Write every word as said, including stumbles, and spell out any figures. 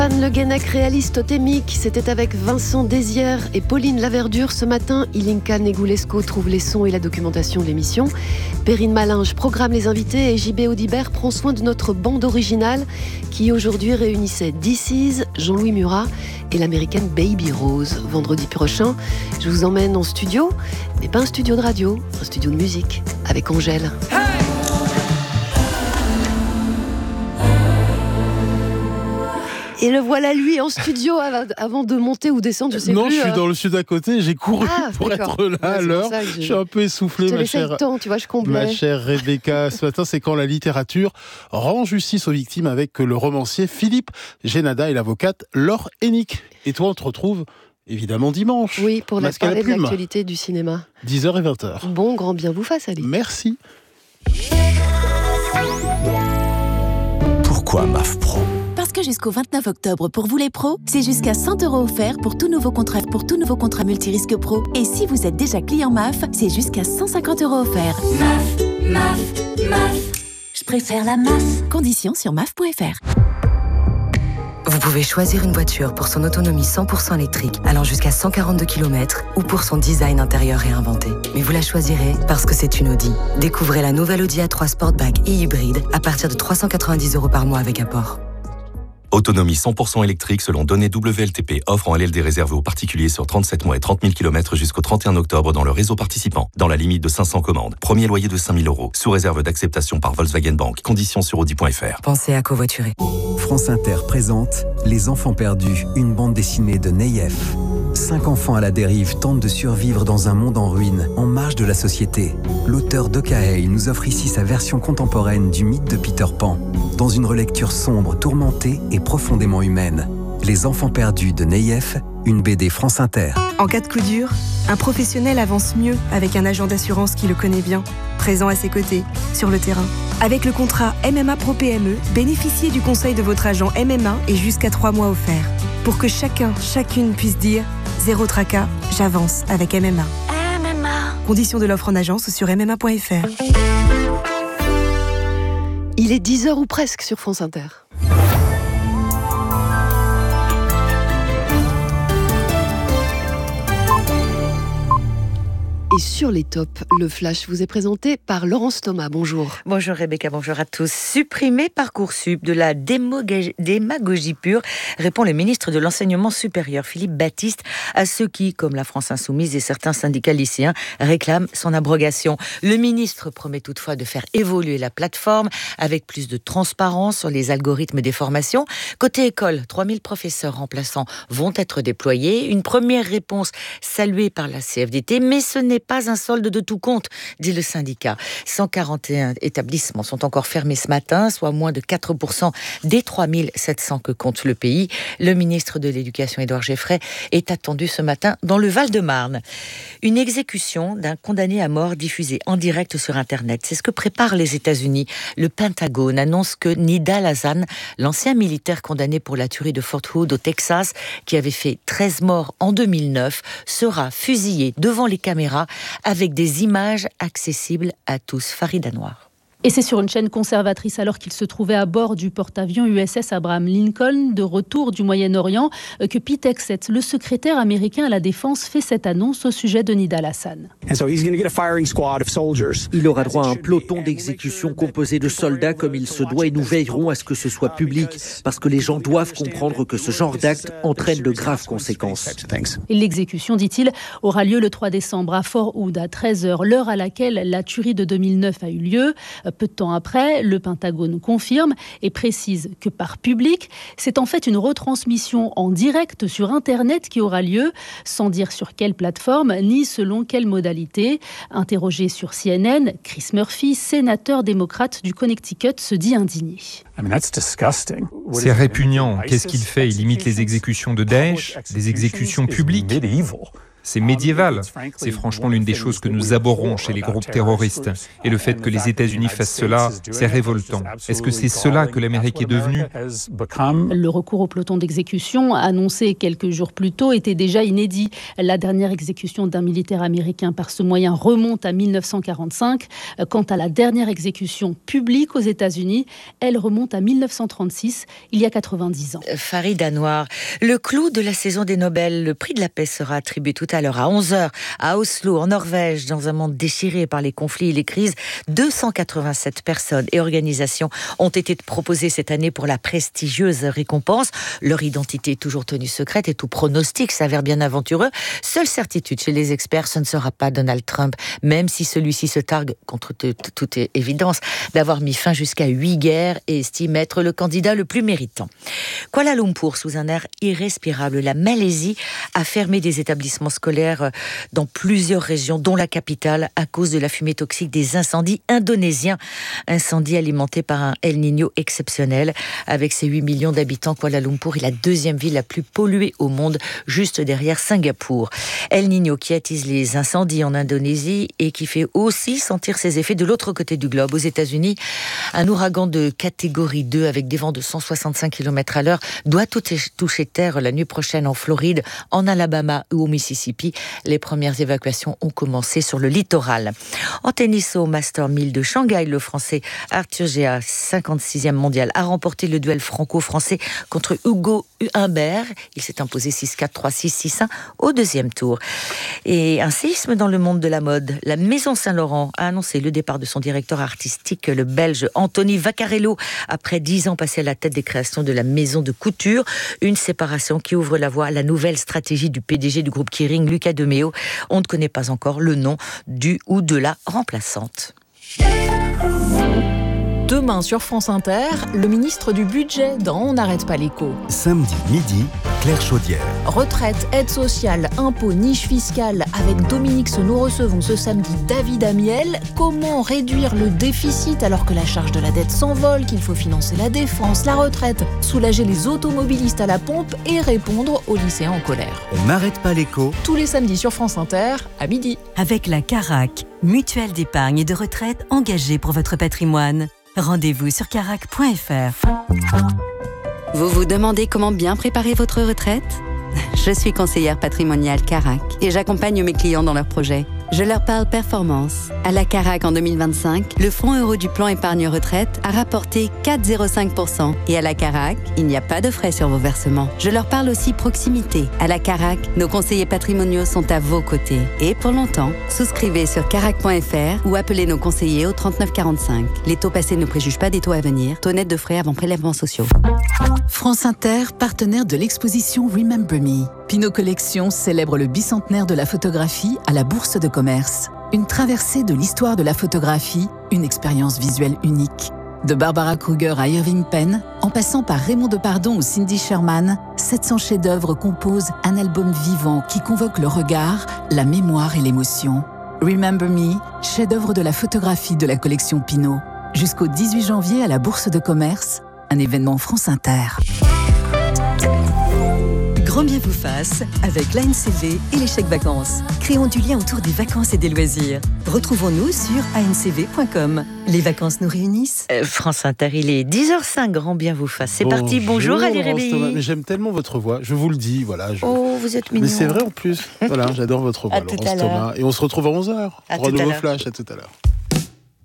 Anne Le Guenec, réaliste totémique, c'était avec Vincent Désières et Pauline Laverdure. Ce matin, Ilinka Negulesco trouve les sons et la documentation de l'émission. Perrine Malinge programme les invités et J B Audibert prend soin de notre bande originale qui aujourd'hui réunissait This Is, Jean-Louis Murat et l'américaine Baby Rose. Vendredi prochain, je vous emmène en studio, mais pas un studio de radio, un studio de musique avec Angèle. Hey! Et le voilà lui en studio avant de monter ou descendre, je sais non, plus. Non, je suis euh... dans le sud à côté, j'ai couru ah, pour d'accord. être là ouais, à l'heure. Je... je suis un peu essoufflé, je te ma chère. le temps, tu vois, je comblais. Ma chère Rebecca, ce matin, c'est quand la littérature rend justice aux victimes avec le romancier Philippe Génada et l'avocate Laure Hennick. Et toi, on te retrouve évidemment dimanche. Oui, pour la parler de plume. l'actualité du cinéma. dix heures et vingt heures. Bon, grand bien vous fasse, Ali. Merci. Pourquoi M A F Pro ? Parce que jusqu'au vingt-neuf octobre, pour vous les pros, c'est jusqu'à cent euros offerts pour tout nouveau contrat, pour tout nouveau contrat multirisque pro. Et si vous êtes déjà client M A F, c'est jusqu'à cent cinquante euros offerts. M A F, M A F, M A F. Je préfère la M A F. Conditions sur M A F point F R. Vous pouvez choisir une voiture pour son autonomie cent pour cent électrique, allant jusqu'à cent quarante-deux kilomètres, ou pour son design intérieur réinventé. Mais vous la choisirez parce que c'est une Audi. Découvrez la nouvelle Audi A trois Sportback et hybride à partir de trois cent quatre-vingt-dix euros par mois avec apport. Autonomie cent pour cent électrique selon données W L T P. Offre en L L D réservée aux particuliers sur trente-sept mois et trente mille kilomètres jusqu'au trente et un octobre dans le réseau participant. Dans la limite de cinq cents commandes. Premier loyer de cinq mille euros. Sous réserve d'acceptation par Volkswagen Bank. Conditions sur audi point F R. Pensez à covoiturer. France Inter présente Les Enfants Perdus, une bande dessinée de Neyef. Cinq enfants à la dérive tentent de survivre dans un monde en ruine, en marge de la société. L'auteur d'Okaei nous offre ici sa version contemporaine du mythe de Peter Pan, dans une relecture sombre, tourmentée et profondément humaine. Les Enfants Perdus de Neyef, une B D France Inter. En cas de coup dur, un professionnel avance mieux avec un agent d'assurance qui le connaît bien, présent à ses côtés, sur le terrain. Avec le contrat M M A Pro P M E, bénéficiez du conseil de votre agent M M A et jusqu'à trois mois offerts. Pour que chacun, chacune puisse dire « Zéro tracas, j'avance avec M M A ». M M A. Conditions de l'offre en agence sur m m a point f r. Il est dix heures ou presque sur France Inter. Et sur les tops, le flash vous est présenté par Laurence Thomas. Bonjour. Bonjour Rebecca, bonjour à tous. Supprimer Parcoursup, de la démoga- démagogie pure, répond le ministre de l'Enseignement supérieur, Philippe Baptiste, à ceux qui, comme la France Insoumise et certains syndicats lycéens, réclament son abrogation. Le ministre promet toutefois de faire évoluer la plateforme avec plus de transparence sur les algorithmes des formations. Côté école, trois mille professeurs remplaçants vont être déployés. Une première réponse saluée par la C F D T, mais ce n'est pas un solde de tout compte, dit le syndicat. cent quarante et un établissements sont encore fermés ce matin, soit moins de quatre pour cent des trois mille sept cents que compte le pays. Le ministre de l'Éducation, Édouard Geoffrey, est attendu ce matin dans le Val-de-Marne. Une exécution d'un condamné à mort diffusée en direct sur Internet. C'est ce que préparent les États-Unis. Le Pentagone annonce que Nidal Hasan, l'ancien militaire condamné pour la tuerie de Fort Hood au Texas, qui avait fait treize morts en deux mille neuf, sera fusillé devant les caméras avec des images accessibles à tous. Farida Noir. Et c'est sur une chaîne conservatrice alors qu'il se trouvait à bord du porte-avions U S S Abraham Lincoln, de retour du Moyen-Orient, que Pete Hegseth, le secrétaire américain à la Défense, fait cette annonce au sujet de Nidal Hasan. Il aura droit à un peloton d'exécution composé de soldats comme il se doit et nous veillerons à ce que ce soit public parce que les gens doivent comprendre que ce genre d'acte entraîne de graves conséquences. Et l'exécution, dit-il, aura lieu le trois décembre à Fort Hood à treize heures, l'heure à laquelle la tuerie de deux mille neuf a eu lieu. Peu de temps après, le Pentagone confirme et précise que par public, c'est en fait une retransmission en direct sur Internet qui aura lieu, sans dire sur quelle plateforme ni selon quelle modalité. Interrogé sur C N N, Chris Murphy, sénateur démocrate du Connecticut, se dit indigné. C'est répugnant. Qu'est-ce qu'il fait ? Il imite les exécutions de Daesh, des exécutions publiques. C'est médiéval. C'est franchement l'une des choses que nous abhorrons chez les groupes terroristes. Et le fait que les États-Unis fassent cela, c'est révoltant. Est-ce que c'est cela que l'Amérique est devenue ? Le recours au peloton d'exécution, annoncé quelques jours plus tôt, était déjà inédit. La dernière exécution d'un militaire américain par ce moyen remonte à mille neuf cent quarante-cinq. Quant à la dernière exécution publique aux États-Unis, elle remonte à mille neuf cent trente-six, il y a quatre-vingt-dix ans. Farid Anwar, le clou de la saison des Nobel, le prix de la paix sera attribué tout à l'heure à onze heures à Oslo, en Norvège, dans un monde déchiré par les conflits et les crises. deux cent quatre-vingt-sept personnes et organisations ont été proposées cette année pour la prestigieuse récompense. Leur identité est toujours tenue secrète et tout pronostic s'avère bien aventureux. Seule certitude chez les experts, ce ne sera pas Donald Trump, même si celui-ci se targue, contre toute évidence, d'avoir mis fin jusqu'à huit guerres et estime être le candidat le plus méritant. Kuala Lumpur, sous un air irrespirable, la Malaisie a fermé des établissements scolaires dans plusieurs régions, dont la capitale, à cause de la fumée toxique des incendies indonésiens. Incendies alimentés par un El Niño exceptionnel. Avec ses huit millions d'habitants, Kuala Lumpur est la deuxième ville la plus polluée au monde, juste derrière Singapour. El Niño qui attise les incendies en Indonésie et qui fait aussi sentir ses effets de l'autre côté du globe, aux États-Unis. Un ouragan de catégorie deux avec des vents de cent soixante-cinq kilomètres à l'heure doit toucher terre la nuit prochaine en Floride, en Alabama ou au Mississippi. Les premières évacuations ont commencé sur le littoral. En tennis au Master mille de Shanghai, le Français Arthur Géa, cinquante-sixième mondial, a remporté le duel franco-français contre Hugo Humbert. Il s'est imposé six quatre, trois six, six un au deuxième tour. Et un séisme dans le monde de la mode. La Maison Saint-Laurent a annoncé le départ de son directeur artistique, le Belge Anthony Vaccarello, après dix ans passés à la tête des créations de la maison de couture. Une séparation qui ouvre la voie à la nouvelle stratégie du P D G du groupe Kering, Luca De Meo. On ne connaît pas encore le nom du ou de la remplaçante. Demain sur France Inter, le ministre du Budget dans On n'arrête pas l'écho. Samedi midi, Claire Chaudière. Retraite, aide sociale, impôts, niche fiscale. Avec Dominique, nous recevons ce samedi David Amiel. Comment réduire le déficit alors que la charge de la dette s'envole, qu'il faut financer la défense, la retraite, soulager les automobilistes à la pompe et répondre aux lycéens en colère. On n'arrête pas l'écho. Tous les samedis sur France Inter, à midi. Avec la Carac, mutuelle d'épargne et de retraite engagée pour votre patrimoine. Rendez-vous sur carac point f r. Vous vous demandez comment bien préparer votre retraite ? Je suis conseillère patrimoniale Carac et j'accompagne mes clients dans leurs projets. Je leur parle performance. À la Carac en deux mille vingt-cinq, le fonds euro du plan épargne retraite a rapporté quatre virgule zéro cinq pour cent. Et à la Carac, il n'y a pas de frais sur vos versements. Je leur parle aussi proximité. À la Carac, nos conseillers patrimoniaux sont à vos côtés. Et pour longtemps, souscrivez sur carac point f r ou appelez nos conseillers au trente-neuf quarante-cinq. Les taux passés ne préjugent pas des taux à venir. Taux net de frais avant prélèvements sociaux. France Inter, partenaire de l'exposition Remember Me. Pinot Collection célèbre le bicentenaire de la photographie à la Bourse de Commerce. Une traversée de l'histoire de la photographie, une expérience visuelle unique. De Barbara Kruger à Irving Penn, en passant par Raymond Depardon ou Cindy Sherman, sept cents chefs-d'œuvre composent un album vivant qui convoque le regard, la mémoire et l'émotion. Remember Me, chef-d'œuvre de la photographie de la collection Pinot. Jusqu'au dix-huit janvier à la Bourse de Commerce, un événement France Inter. Grand bien vous fasse avec l'A N C V et les chèques vacances. Créons du lien autour des vacances et des loisirs. Retrouvons-nous sur a n c v point com. Les vacances nous réunissent. Euh, France Inter, il est dix heures cinq, grand bien vous fasse. C'est bonjour, parti, bonjour Ali Rémy. Mais j'aime tellement votre voix, je vous le dis. Voilà, je... Oh, vous êtes mignon. Mais c'est vrai en plus. Voilà, j'adore votre voix, à Laurence Thomas. Et on se retrouve à onze heures pour un nouveau flash. À tout à l'heure.